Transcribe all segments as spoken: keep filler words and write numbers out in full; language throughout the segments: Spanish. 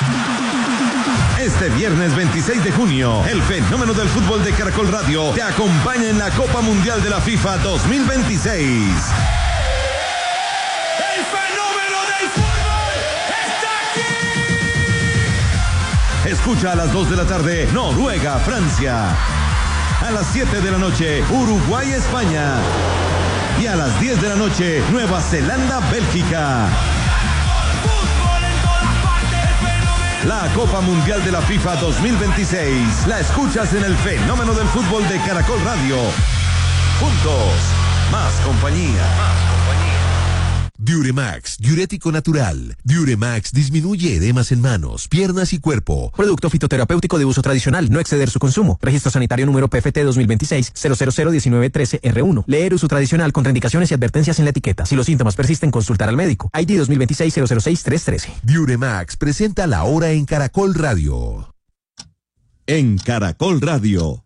Este viernes veintiséis de junio, el fenómeno del fútbol de Caracol Radio te acompaña en la Copa Mundial de la FIFA dos mil veintiséis. ¡El fenómeno del fútbol está aquí! Escucha a las dos de la tarde, Noruega, Francia. A las siete de la noche, Uruguay, España. Y a las diez de la noche, Nueva Zelanda, Bélgica. La Copa Mundial de la FIFA dos mil veintiséis la escuchas en el fenómeno del fútbol de Caracol Radio. Juntos, más compañía. Más compañía. Diuremax, diurético natural. Diuremax disminuye edemas en manos, piernas y cuerpo. Producto fitoterapéutico de uso tradicional, no exceder su consumo. Registro sanitario número P F T dos mil veintiséis cero cero cero diecinueve trece R uno. Leer uso tradicional, contraindicaciones y advertencias en la etiqueta. Si los síntomas persisten, consultar al médico. I D dos mil veintiséis cero cero seis tres trece. Diuremax presenta la hora en Caracol Radio. En Caracol Radio.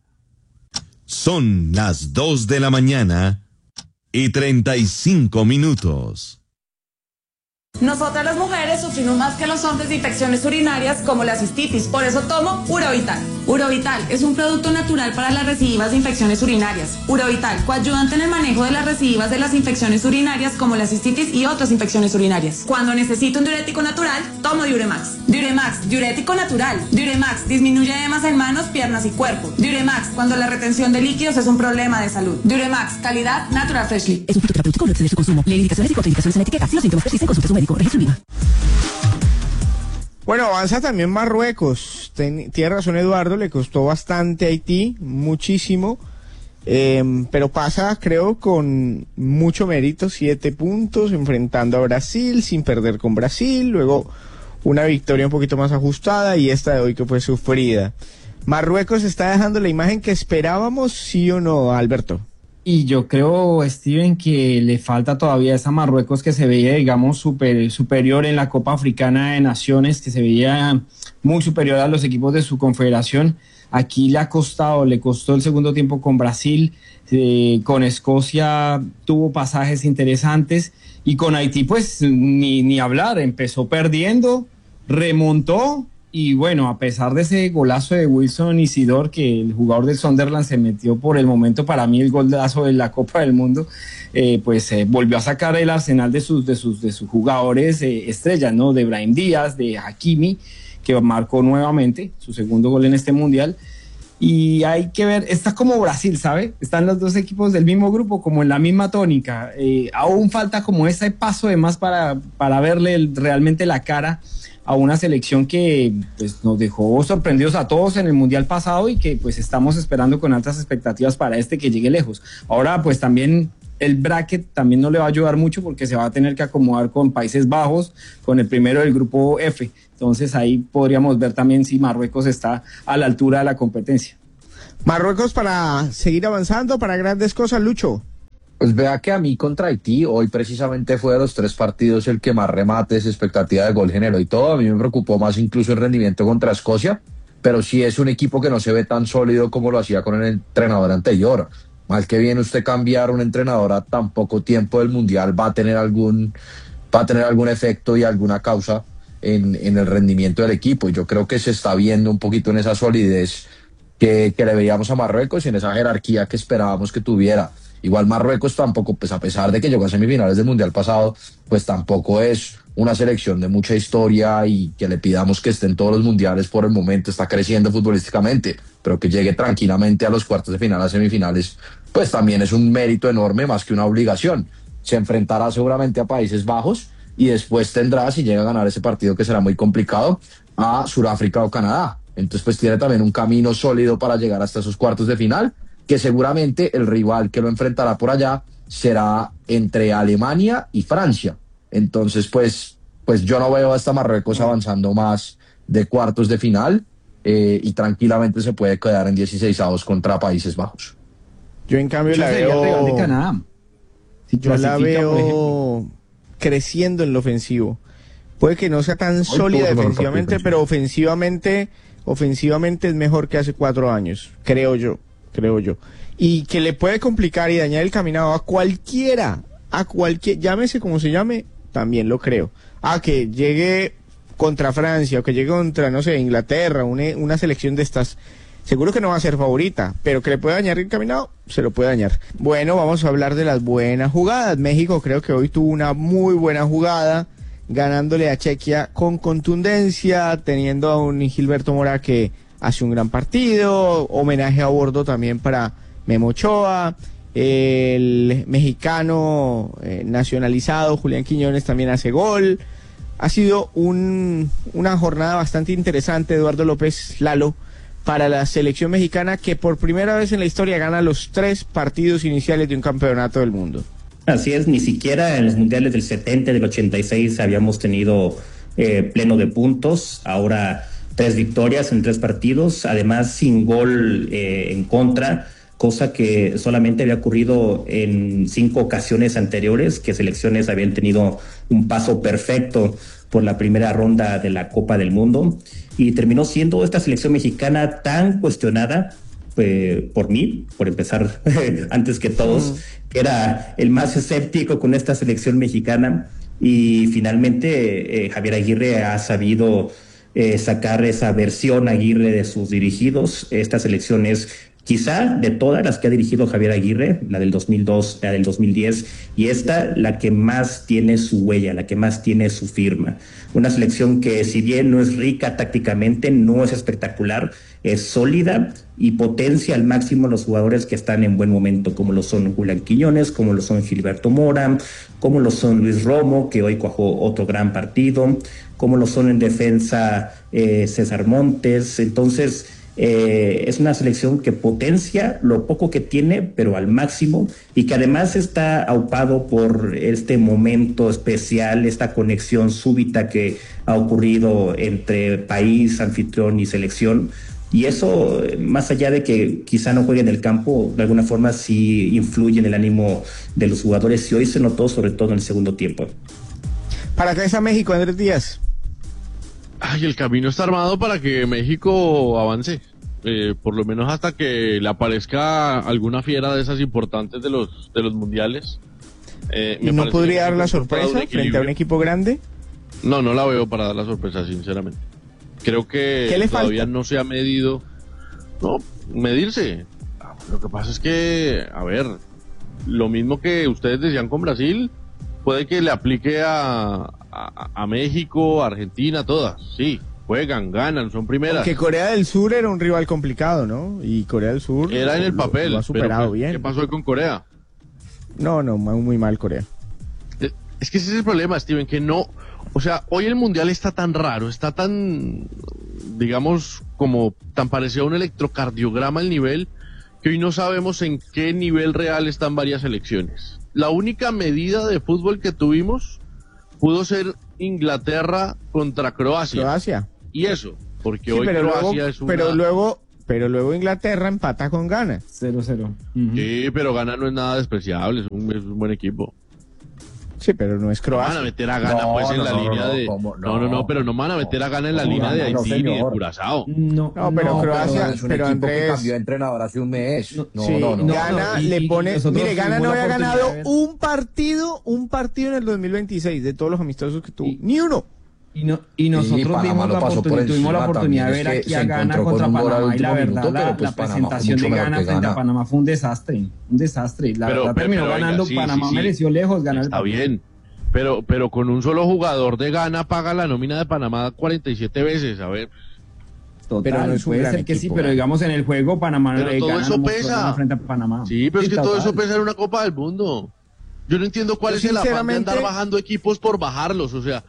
Son las dos de la mañana y treinta y cinco minutos. Nosotras las mujeres sufrimos más que los hombres de infecciones urinarias como la cistitis, por eso tomo Urovital. Urovital es un producto natural para las recidivas de infecciones urinarias. Urovital, coayudante en el manejo de las recidivas de las infecciones urinarias como la cistitis y otras infecciones urinarias. Cuando necesito un diurético natural, tomo Diuremax. Diuremax, diurético natural. Diuremax, disminuye edemas en manos, piernas y cuerpo. Diuremax, cuando la retención de líquidos es un problema de salud. Diuremax, calidad Natural Freshly. Es un fitoterapéutico, no exceder su consumo. Lee indicaciones y contraindicaciones en la etiqueta. Si los síntomas persisten, consulte a su médico. Registro Viva. Bueno, avanza también Marruecos. Ten, tiene razón Eduardo, le costó bastante a Haití, muchísimo, eh, pero pasa, creo, con mucho mérito, siete puntos, enfrentando a Brasil, sin perder con Brasil, luego una victoria un poquito más ajustada y esta de hoy que fue sufrida. ¿Marruecos está dejando la imagen que esperábamos, sí o no, Alberto? Y yo creo, Steven, que le falta todavía esa Marruecos que se veía, digamos, super, superior en la Copa Africana de Naciones, que se veía muy superior a los equipos de su confederación. Aquí le ha costado, le costó el segundo tiempo con Brasil, eh, con Escocia tuvo pasajes interesantes y con Haití pues ni, ni hablar, empezó perdiendo, remontó. Y bueno, a pesar de ese golazo de Wilson Isidore, que el jugador del Sunderland se metió por el momento, para mí el golazo de la Copa del Mundo, eh, pues eh, volvió a sacar el arsenal de sus, de sus, de sus jugadores eh, estrellas, ¿no? De Brahim Díaz, de Hakimi, que marcó nuevamente su segundo gol en este Mundial. Y hay que ver, está como Brasil, ¿sabe? Están los dos equipos del mismo grupo, como en la misma tónica. Eh, aún falta como ese paso de más para, para verle el, realmente la cara a una selección que pues, nos dejó sorprendidos a todos en el Mundial pasado y que pues estamos esperando con altas expectativas para este que llegue lejos. Ahora pues también el bracket también no le va a ayudar mucho porque se va a tener que acomodar con Países Bajos, con el primero del grupo F. Entonces ahí podríamos ver también si Marruecos está a la altura de la competencia. Marruecos para seguir avanzando, para grandes cosas, Lucho. Pues vea que a mí contra Haití, hoy precisamente fue de los tres partidos el que más remates, expectativa de gol generó y todo. A mí me preocupó más incluso el rendimiento contra Escocia, pero sí es un equipo que no se ve tan sólido como lo hacía con el entrenador anterior. Mal que bien usted cambiar un entrenador a tan poco tiempo del Mundial va a tener algún, va a tener algún efecto y alguna causa en, en el rendimiento del equipo. Y yo creo que se está viendo un poquito en esa solidez que, que le veíamos a Marruecos y en esa jerarquía que esperábamos que tuviera. Igual Marruecos tampoco, pues a pesar de que llegó a semifinales del Mundial pasado, pues tampoco es una selección de mucha historia y que le pidamos que esté en todos los mundiales por el momento, está creciendo futbolísticamente, pero que llegue tranquilamente a los cuartos de final, a semifinales, pues también es un mérito enorme más que una obligación. Se enfrentará seguramente a Países Bajos y después tendrá, si llega a ganar ese partido que será muy complicado, a Sudáfrica o Canadá. Entonces pues tiene también un camino sólido para llegar hasta esos cuartos de final, que seguramente el rival que lo enfrentará por allá será entre Alemania y Francia. Entonces, pues, pues yo no veo hasta Marruecos avanzando más de cuartos de final eh, y tranquilamente se puede quedar en dieciseisavos contra Países Bajos. Yo en cambio la veo... El de Canadá. Si yo la veo creciendo en lo ofensivo. Puede que no sea tan sólida defensivamente, pero ofensivamente, ofensivamente es mejor que hace cuatro años, creo yo. creo yo, y que le puede complicar y dañar el caminado a cualquiera, a cualquier, llámese como se llame, también lo creo. A que llegue contra Francia o que llegue contra, no sé, Inglaterra, una, una selección de estas, seguro que no va a ser favorita, pero que le puede dañar el caminado, se lo puede dañar. Bueno, vamos a hablar de las buenas jugadas. México creo que hoy tuvo una muy buena jugada, ganándole a Chequia con contundencia, teniendo a un Gilberto Mora que hace un gran partido, homenaje a bordo también para Memo Ochoa, el mexicano eh, nacionalizado Julián Quiñones también hace gol. Ha sido un, una jornada bastante interesante, Eduardo López Lalo, para la selección mexicana, que por primera vez en la historia gana los tres partidos iniciales de un campeonato del mundo. Así es, ni siquiera en los mundiales del setenta, del ochenta y seis habíamos tenido eh, pleno de puntos. Ahora tres victorias en tres partidos, además sin gol eh, en contra, cosa que solamente había ocurrido en cinco ocasiones anteriores, que selecciones habían tenido un paso perfecto por la primera ronda de la Copa del Mundo, y terminó siendo esta selección mexicana tan cuestionada eh, por mí, por empezar antes que todos, mm. que era el más escéptico con esta selección mexicana, y finalmente eh, Javier Aguirre ha sabido eh, sacar esa versión Aguirre de sus dirigidos. Esta selección es quizá de todas las que ha dirigido Javier Aguirre, la del dos mil dos, la del dos mil diez, y esta la que más tiene su huella, la que más tiene su firma. Una selección que, si bien no es rica tácticamente, no es espectacular, es sólida y potencia al máximo los jugadores que están en buen momento, como lo son Julián Quiñones, como lo son Gilberto Mora, como lo son Luis Romo, que hoy cuajó otro gran partido, como lo son en defensa eh, César Montes. Entonces, Eh, es una selección que potencia lo poco que tiene, pero al máximo, y que además está aupado por este momento especial, esta conexión súbita que ha ocurrido entre país, anfitrión y selección. Y eso, más allá de que quizá no juegue en el campo, de alguna forma sí influye en el ánimo de los jugadores, y hoy se notó sobre todo en el segundo tiempo. ¿Para qué está México, Andrés Díaz? Ay, el camino está armado para que México avance, eh, por lo menos hasta que le aparezca alguna fiera de esas importantes de los de los mundiales. Eh, ¿Y no podría dar la sorpresa frente a un equipo grande? No, no la veo para dar la sorpresa, sinceramente. Creo que ¿Qué le todavía falta? no se ha medido. No, medirse. Lo que pasa es que, a ver, lo mismo que ustedes decían con Brasil, puede que le aplique a, a, a México, a Argentina, todas. Sí, juegan, ganan, son primeras. Porque Corea del Sur era un rival complicado, ¿no? Y Corea del Sur era en el papel, lo, lo ha superado pero bien. ¿qué pasó con Corea? No, no, muy mal Corea. Es que ese es el problema, Steven, que no, o sea, hoy el mundial está tan raro, está tan, digamos, como tan parecido a un electrocardiograma el nivel, que hoy no sabemos en qué nivel real están varias selecciones. La única medida de fútbol que tuvimos pudo ser Inglaterra contra Croacia. Croacia. Y eso, porque Sí, hoy pero Croacia luego, es una... pero luego, pero luego Inglaterra empata con Ghana. cero cero. Sí, pero Ghana no es nada despreciable, es un, es un buen equipo. Sí, pero no es No Croacia. van a meter a Ghana No, pues en no, la no, línea no, de... ¿cómo? No, no, no, pero no van a meter a Ghana en la No, línea no, de no, Haití ni de señor. Curazao. No, No, pero Croacia, es un pero equipo que Andrés, cambió de entrenador hace un mes. No, sí, no, no. Ghana no, y- le y pone, nosotros mire, Ghana tuvimos no la había oportunidad ganado de ver- un partido, un partido en el dos mil veintiséis de todos los amistosos que tuvo, ni uno. Y, no, y nosotros Sí, Panamá vimos lo la pasó por oportunidad, tuvimos la encima oportunidad de también, ver es que aquí a se Ghana encontró contra con un gol al Panamá, y la último verdad minuto, la, pero pues la Panamá fue presentación mucho de mejor Ghana que frente a Ghana. Panamá fue un desastre, un desastre. La Pero- verdad pero- terminó pero venga, ganando, sí, Panamá sí, sí. mereció lejos ganar el Está partido. bien, pero, pero con un solo jugador de Ghana paga la nómina de Panamá cuarenta y siete veces, a ver. Total, Pero no es un puede gran ser que sí, equipo, pero Ghana. digamos en el juego Panamá Pero eh, todo Ghana eso no mostró pesa. nada frente a Panamá. Sí, pero es que todo total. eso pesa en una Copa del Mundo. Yo no entiendo cuál Yo es el afán de sinceramente- andar bajando equipos por bajarlos, o sea,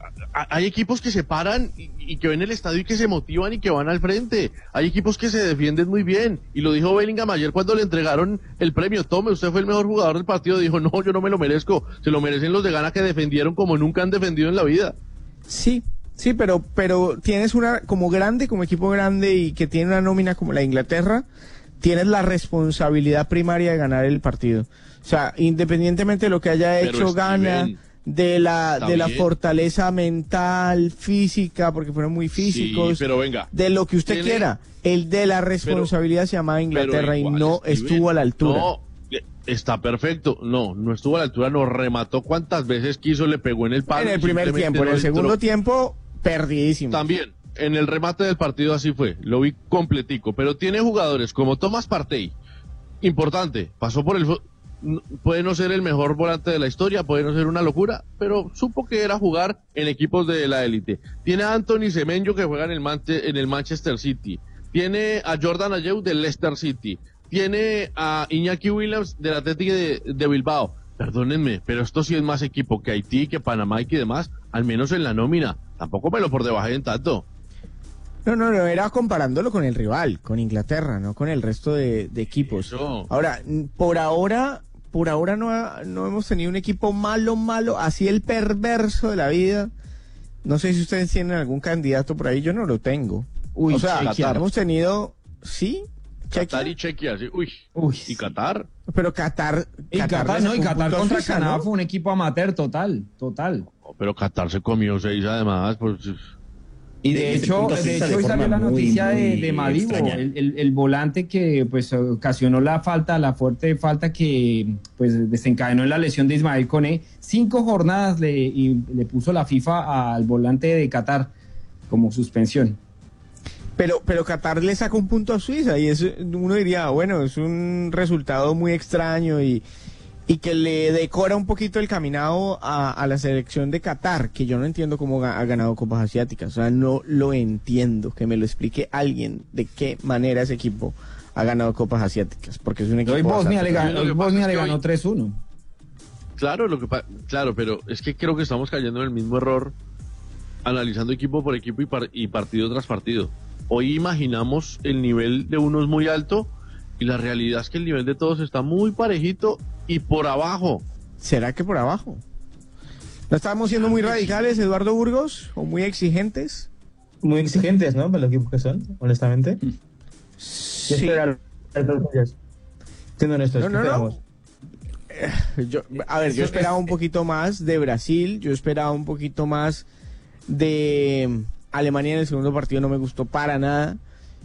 a- hay equipos que se paran y, y que ven el estadio y que se motivan y que van al frente. Hay equipos que se defienden muy bien. Y lo dijo Bellingham ayer cuando le entregaron el premio. Tome, usted fue el mejor jugador del partido. Dijo, no, yo no me lo merezco. Se lo merecen los de Ghana que defendieron como nunca han defendido en la vida. Sí, sí, pero, pero tienes una, como grande, como equipo grande y que tiene una nómina como la de Inglaterra, tienes la responsabilidad primaria de ganar el partido. O sea, independientemente de lo que haya Pero hecho Steven, Ghana, de la, está de la bien. fortaleza mental, física, porque fueron muy físicos, Sí, pero venga. de lo que usted Tiene- quiera, el de la responsabilidad se llamaba Inglaterra Pero y igual, no Steven, estuvo a la altura. No, eh, está perfecto. No, no estuvo a la altura, nos remató cuantas veces quiso, le pegó en el palo. En el primer simplemente tiempo, en no el entró. segundo tiempo Perdidísimo. También, en el remate del partido así fue, lo vi completico, pero tiene jugadores como Thomas Partey, importante, pasó por el... Puede no ser el mejor volante de la historia, puede no ser una locura, pero supo que era jugar en equipos de la élite. Tiene a Anthony Semenyo, que juega en el, Manche, en el Manchester City. Tiene a Jordan Ayew del Leicester City. Tiene a Iñaki Williams del Athletic de, de Bilbao. Perdónenme, pero esto sí es más equipo que Haití, que Panamá y que demás, al menos en la nómina. Tampoco me lo por debajo en tanto. No, no, no, era comparándolo con el rival, con Inglaterra, no con el resto de, de equipos. Eso. Ahora, por ahora, por ahora no, ha- no hemos tenido un equipo malo, malo, así el perverso de la vida. No sé si ustedes tienen algún candidato por ahí, yo no lo tengo. Uy, o sea, Chequia. hemos tenido, ¿sí? Qatar Chequia. y Chequia, sí. Uy. Uy, ¿Y Qatar? Pero Qatar... Y Qatar, le no, y sacó un Qatar punto a contra Suiza, Canadá ¿no? fue un equipo amateur total, total. Oh, pero Qatar se comió seis además, pues... Y de Ese hecho, punto de Suiza hecho hoy de salió forma la muy, noticia de, muy de Madibo, extraña. el, el, el volante que pues ocasionó la falta, la fuerte falta que pues desencadenó en la lesión de Ismael Koné. Cinco jornadas le, y le puso la FIFA al volante de Qatar como suspensión. Pero, pero Qatar le sacó un punto a Suiza y eso uno diría, bueno, es un resultado muy extraño y, y que le decora un poquito el caminado a, a la selección de Qatar, que yo no entiendo cómo ga- ha ganado Copas Asiáticas, o sea, no lo entiendo, que me lo explique alguien de qué manera ese equipo ha ganado Copas Asiáticas, porque es un equipo Hoy Bosnia le bastante- ganó, Lo que hoy pasa Bosnia es le que ganó hoy- tres uno. Claro, lo que pa- claro, pero es que creo que estamos cayendo en el mismo error analizando equipo por equipo y, par- y partido tras partido. Hoy imaginamos el nivel de unos muy alto y la realidad es que el nivel de todos está muy parejito y por abajo. ¿Será que por abajo? ¿No estábamos siendo muy radicales, Eduardo Burgos, o muy exigentes? Muy exigentes, ¿no? Para los equipos que son, honestamente. Sí. ¿Qué esperar de los suyos? Siendo honestos, No, ¿qué no, no. esperamos? Yo, a ver, yo Eso esperaba es- un poquito más de Brasil, yo esperaba un poquito más de Alemania en el segundo partido, no me gustó para nada.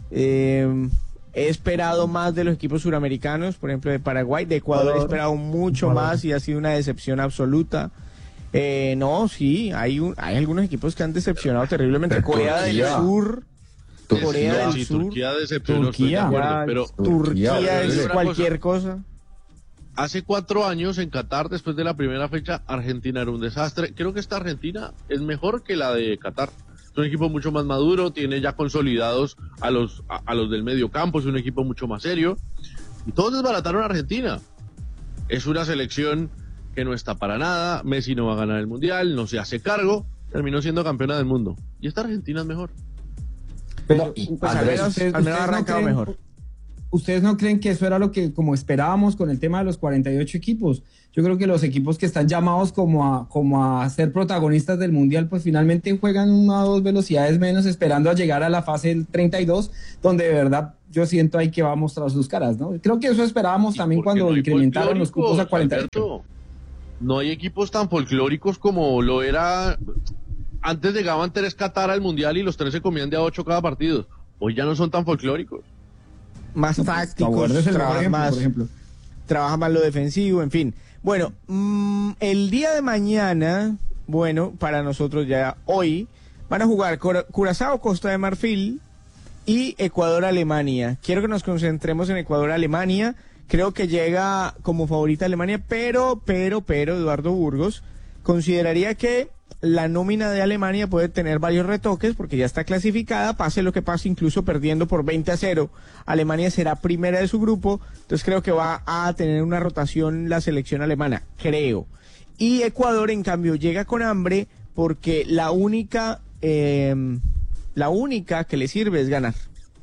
Eh, he esperado más de los equipos suramericanos, por ejemplo de Paraguay, de Ecuador he Ecuador. esperado mucho Ecuador. más y ha sido una decepción absoluta. Eh, no, sí, hay, un, hay algunos equipos que han decepcionado terriblemente. Corea del Turquía. Sur, Corea No, del sí, Sur, Turquía decepcionó, estoy de Turquía. acuerdo, pero Turquía Turquía, es una cualquier cosa. hace cuatro años en Qatar, después de la primera fecha, Argentina era un desastre. Creo que esta Argentina es mejor que la de Qatar. Es un equipo mucho más maduro, tiene ya consolidados a los, a, a los del medio campo, es un equipo mucho más serio. Y todos desbarataron a Argentina. Es una selección que no está para nada, Messi no va a ganar el Mundial, no se hace cargo, terminó siendo campeona del mundo. Y esta Argentina es mejor. Pero, No, y Pues al Andrés, menos, ustedes- al menos ha ustedes no arrancado creen- mejor. ¿Ustedes no creen que eso era lo que como esperábamos con el tema de los cuarenta y ocho equipos? Yo creo que los equipos que están llamados como a, como a ser protagonistas del Mundial, pues finalmente juegan una o dos velocidades menos, esperando a llegar a la fase del treinta y dos, donde de verdad yo siento ahí que va a mostrar sus caras, ¿no? Creo que eso esperábamos ¿Y también por qué cuando no hay incrementaron los cupos a folclóricos, cuarenta y ocho. Alberto? No hay equipos tan folclóricos como lo era. Antes llegaban tres Qatar al Mundial y los tres se comían de a ocho cada partido. Hoy ya no son tan folclóricos. Más tácticos, Aguardo es el mejor trabajan ejemplo, más, por ejemplo. trabaja más lo defensivo, en fin. Bueno, mm, el día de mañana, bueno, para nosotros ya hoy, van a jugar Cura- Curazao, Costa de Marfil y Ecuador-Alemania. Quiero que nos concentremos en Ecuador-Alemania. Creo que llega como favorita Alemania, pero, pero, pero, Eduardo Burgos consideraría que la nómina de Alemania puede tener varios retoques porque ya está clasificada, pase lo que pase, incluso perdiendo por veinte a cero. Alemania será primera de su grupo, entonces creo que va a tener una rotación la selección alemana, creo. Y Ecuador, en cambio, llega con hambre porque la única, eh, la única que le sirve es ganar.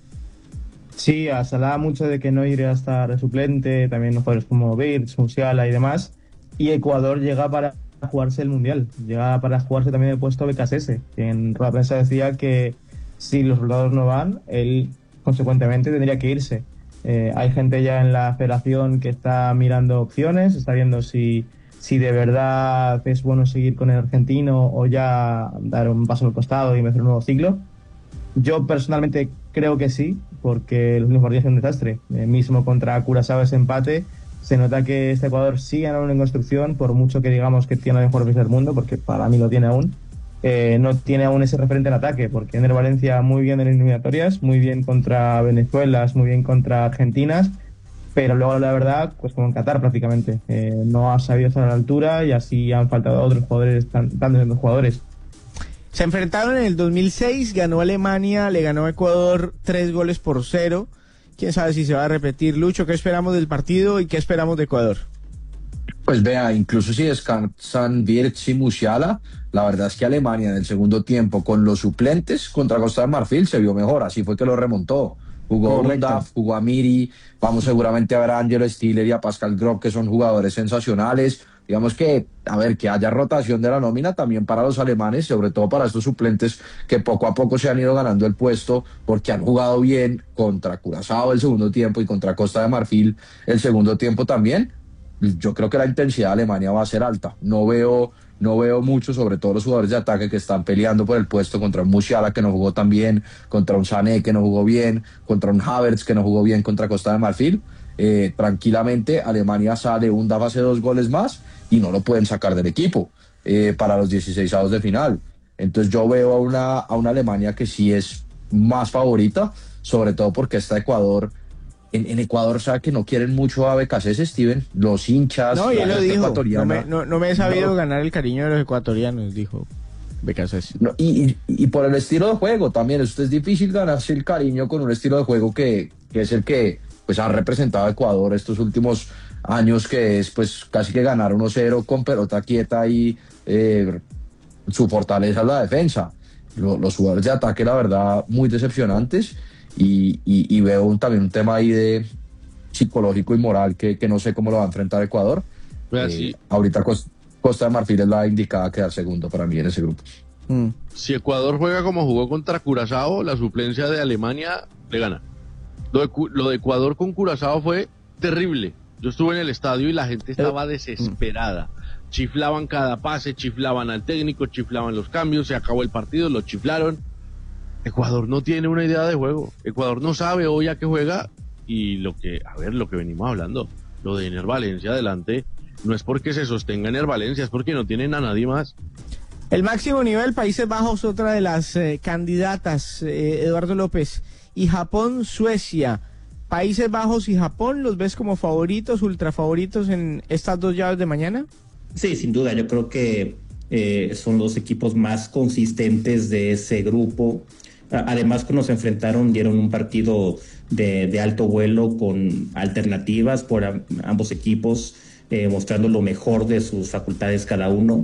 Sí, a Salah mucho de que no irá a estar de suplente, también jugadores como Birch, Musiala y demás. Y Ecuador llega para jugarse el Mundial, llega para jugarse también el puesto B K S S. En la prensa decía que si los soldados no van, él consecuentemente tendría que irse. Eh, hay gente ya en la federación que está mirando opciones, está viendo si, si de verdad es bueno seguir con el argentino o ya dar un paso al costado y empezar un nuevo ciclo. Yo personalmente creo que sí, porque los últimos partidos son un desastre. Eh, mismo contra Curazao ese empate, se nota que este Ecuador sigue aún en construcción, por mucho que digamos que tiene el mejor país del mundo, porque para mí lo tiene aún. eh, no tiene aún ese referente en ataque, porque Ener Valencia muy bien en eliminatorias, muy bien contra Venezuela, muy bien contra Argentinas, pero luego la verdad, pues como en Qatar prácticamente, eh, no ha sabido estar a la altura y así han faltado otros jugadores, tan, tantos jugadores. Se enfrentaron en el dos mil seis, ganó Alemania, le ganó a Ecuador tres goles por cero. Quién sabe si se va a repetir. Lucho, ¿qué esperamos del partido y qué esperamos de Ecuador? Pues vea, incluso si descansan Wirtz y Musiala, la verdad es que Alemania en el segundo tiempo con los suplentes contra Costa de Marfil se vio mejor, así fue que lo remontó. Jugó Undaf, jugó a Miri, vamos seguramente a ver a Angelo Stiller y a Pascal Gropp, que son jugadores sensacionales. Digamos que, a ver, que haya rotación de la nómina también para los alemanes, sobre todo para estos suplentes que poco a poco se han ido ganando el puesto porque han jugado bien contra Curazao el segundo tiempo y contra Costa de Marfil el segundo tiempo también. Yo creo que la intensidad de Alemania va a ser alta. No veo, no veo mucho, sobre todo los jugadores de ataque que están peleando por el puesto, contra un Musiala que no jugó tan bien, contra un Sané que no jugó bien, contra un Havertz que no jugó bien contra Costa de Marfil. Eh, tranquilamente Alemania sale, Undaf hace dos goles más y no lo pueden sacar del equipo eh, para los dieciseisavos de final. Entonces yo veo a una, a una Alemania que sí es más favorita, sobre todo porque está Ecuador. En, en Ecuador, sabe que no quieren mucho a B K C S, Steven, los hinchas. No, y él lo dijo, no me, no, no me he sabido no. ganar el cariño de los ecuatorianos, dijo B K C S. No, y, y, y por el estilo de juego también, esto es difícil ganarse el cariño con un estilo de juego que, que es el que pues ha representado a Ecuador estos últimos años, que es pues casi que ganar uno cero con pelota quieta y eh, su fortaleza es la defensa. Lo, los jugadores de ataque, la verdad, muy decepcionantes. Y, y, y veo un, también un tema ahí de psicológico y moral que, que no sé cómo lo va a enfrentar Ecuador. Pues eh, sí. Ahorita Costa, Costa de Marfil es la indicada a quedar segundo para mí en ese grupo. Mm. Si Ecuador juega como jugó contra Curazao, la suplencia de Alemania le gana. Lo de, lo de Ecuador con Curazao fue terrible. Yo estuve en el estadio y la gente estaba desesperada. Chiflaban cada pase, chiflaban al técnico, chiflaban los cambios, se acabó el partido, lo chiflaron. Ecuador no tiene una idea de juego. Ecuador no sabe hoy a qué juega y lo que, a ver, lo que venimos hablando, lo de Ener Valencia adelante, no es porque se sostenga Ener Valencia, es porque no tienen a nadie más. El máximo nivel, Países Bajos, otra de las eh, candidatas, eh, Eduardo López, y Japón, Suecia. Países Bajos y Japón, ¿los ves como favoritos, ultra favoritos en estas dos llaves de mañana? Sí, sin duda, yo creo que eh, son los equipos más consistentes de ese grupo. Además, cuando se enfrentaron, dieron un partido de, de alto vuelo con alternativas por a, ambos equipos, eh, mostrando lo mejor de sus facultades cada uno.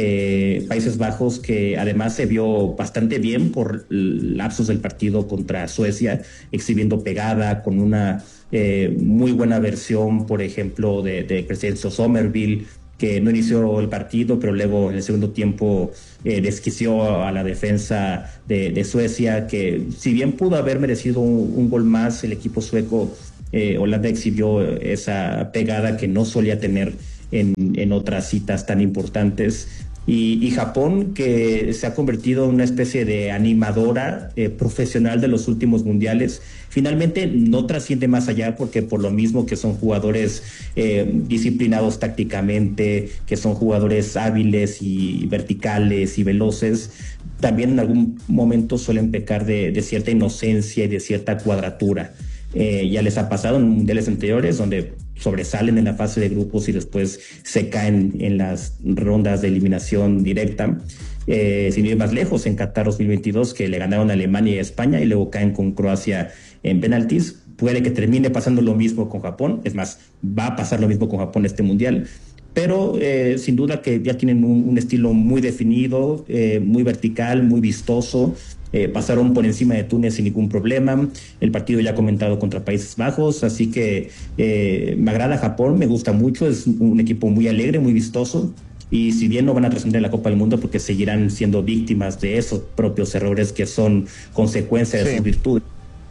Eh, Países Bajos, que además se vio bastante bien por lapsos del partido contra Suecia, exhibiendo pegada, con una eh, muy buena versión, por ejemplo, de, de Crescencio Somerville, que no inició el partido, pero luego en el segundo tiempo eh, desquició a la defensa de, de Suecia, que si bien pudo haber merecido un, un gol más, el equipo sueco, eh, Holanda exhibió esa pegada que no solía tener en, en otras citas tan importantes. Y, y Japón, que se ha convertido en una especie de animadora eh, profesional de los últimos mundiales, finalmente no trasciende más allá, porque por lo mismo que son jugadores eh, disciplinados tácticamente, que son jugadores hábiles y verticales y veloces, también en algún momento suelen pecar de, de cierta inocencia y de cierta cuadratura. Eh, ya les ha pasado en mundiales anteriores, donde sobresalen en la fase de grupos y después se caen en las rondas de eliminación directa. Eh, sin ir más lejos, en Qatar dos mil veintidós, que le ganaron a Alemania y a España y luego caen con Croacia en penaltis. Puede que termine pasando lo mismo con Japón, es más, va a pasar lo mismo con Japón este mundial. Pero eh, sin duda que ya tienen un, un estilo muy definido, eh, muy vertical, muy vistoso. Eh, pasaron por encima de Túnez sin ningún problema. El partido ya comentado contra Países Bajos, así que eh, me agrada Japón, me gusta mucho, es un equipo muy alegre, muy vistoso, y si bien no van a trascender la Copa del Mundo porque seguirán siendo víctimas de esos propios errores que son consecuencia de sí. sus virtudes,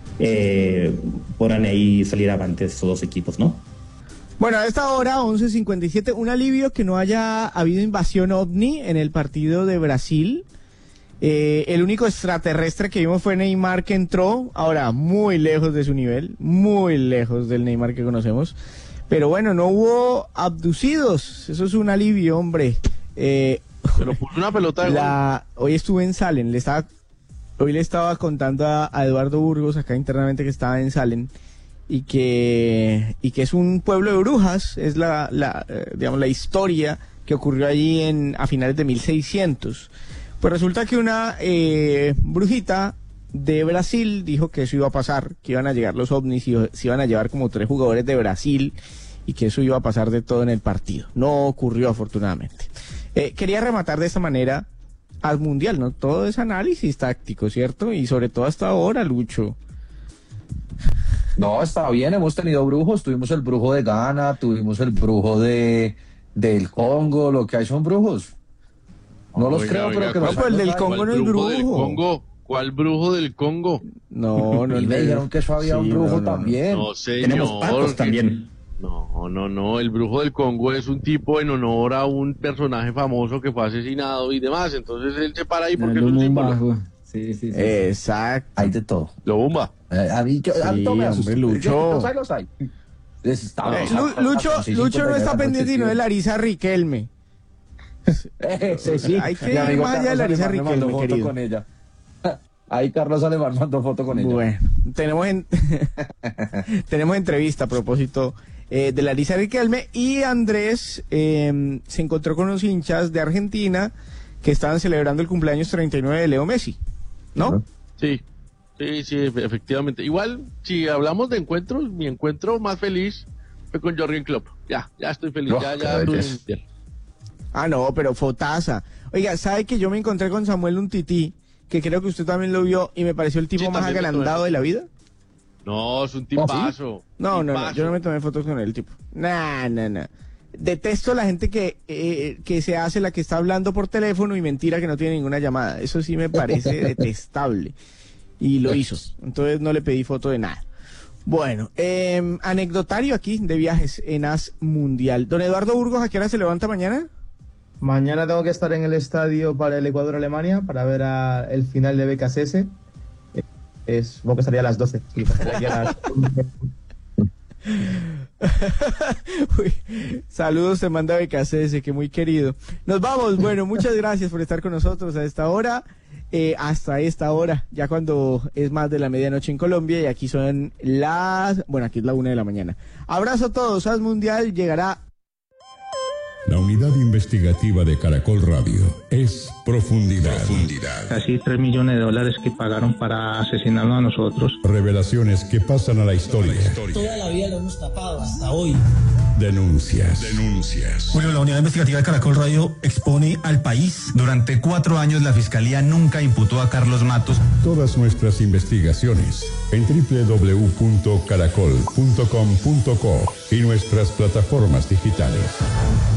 eh, podrán ahí salir avantes esos dos equipos, ¿no? Bueno, a esta hora, once cincuenta y siete, un alivio que no haya habido invasión ovni en el partido de Brasil. Eh, el único extraterrestre que vimos fue Neymar, que entró, ahora muy lejos de su nivel, muy lejos del Neymar que conocemos. Pero bueno, no hubo abducidos, eso es un alivio, hombre. Eh, Pero puso una pelota de la, hoy estuve en Salen, le estaba, hoy le estaba contando a, a Eduardo Burgos acá internamente que estaba en Salen y que y que es un pueblo de brujas, es la, la eh, digamos la historia que ocurrió allí en a finales de mil seiscientos. Pues resulta que una eh, brujita de Brasil dijo que eso iba a pasar, que iban a llegar los ovnis y se iban a llevar como tres jugadores de Brasil y que eso iba a pasar de todo en el partido. No ocurrió, afortunadamente. Eh, quería rematar de esta manera al Mundial, ¿no? Todo es análisis táctico, ¿cierto? Y sobre todo hasta ahora, Lucho. No, está bien, hemos tenido brujos, tuvimos el brujo de Ghana, tuvimos el brujo de del Congo, lo que hay son brujos. No los Oiga, creo, oiga, pero que ¿cuál- los No, pues el del hay. Congo no es brujo. del Congo? ¿Cuál brujo del Congo? No, no. Y me no, dijeron que eso había sí, un brujo no, no, no. también. No, señor. Tenemos pacos que- también. No, no, no. El brujo del Congo es un tipo en honor a un personaje famoso que fue asesinado y demás. Entonces él se para ahí porque es un símbolo. Bajo. Sí, sí, sí. Exacto. Hay de todo. Lo bomba. Eh, a mí, yo, a mí Sí, todo me hombre, asusta. Lucho. Los hay, los hay. Les está- Eh, Lu- Lucho, sí, Lucho no está cincuenta y nueve pendiente sino de anoche, Larisa Riquelme. Ese sí. Hay que Mi ir amigo más allá de Carlos Larisa Alemán me mandó Riquelme, foto querido. con ella. Ahí Carlos Alemán mandó foto con ella. Bueno, tenemos en tenemos entrevista a propósito eh, de Larisa Riquelme y Andrés eh, se encontró con unos hinchas de Argentina que estaban celebrando el cumpleaños treinta y nueve de Leo Messi, ¿no? Sí, sí, sí, efe- efectivamente. Igual, si hablamos de encuentros, mi encuentro más feliz fue con Jürgen Klopp. Ya, ya estoy feliz. No, ya, qué ya tuve belleza. un mundial. Ah, no, pero fotaza. Oiga, ¿sabe que yo me encontré con Samuel Umtiti, que creo que usted también lo vio y me pareció el tipo Sí, más también me tomé agrandado foto. de la vida? No, es un tipazo. No, no, no, tipazo. yo no me tomé fotos con el tipo. Nah, nah, nah. Detesto la gente que, eh, que se hace la que está hablando por teléfono y mentira que no tiene ninguna llamada. Eso sí me parece detestable. Y lo hizo. Entonces no le pedí foto de nada. Bueno, eh, anecdotario aquí de viajes en As Mundial. Don Eduardo Burgos, ¿a qué hora se levanta mañana? Mañana tengo que estar en el estadio para el Ecuador-Alemania para ver a el final de B K S S. Eh, Es, supongo que estaría a las doce. Sí, pasaría aquí a las- Uy, saludos, te manda B K C S, que muy querido. Nos vamos, bueno, muchas gracias por estar con nosotros a esta hora, eh, hasta esta hora, ya cuando es más de la medianoche en Colombia y aquí son las, bueno, aquí es la una de la mañana. Abrazo a todos, As Mundial llegará. La unidad investigativa de Caracol Radio es Profundidad. Profundidad. Casi tres millones de dólares que pagaron para asesinarnos a nosotros. Revelaciones que pasan a la historia. Toda la vida lo hemos tapado hasta hoy. Denuncias. Denuncias. Bueno, la unidad investigativa de Caracol Radio expone al país. Durante cuatro años la Fiscalía nunca imputó a Carlos Matos. Todas nuestras investigaciones en doble u doble u doble u punto caracol punto com punto co y nuestras plataformas digitales.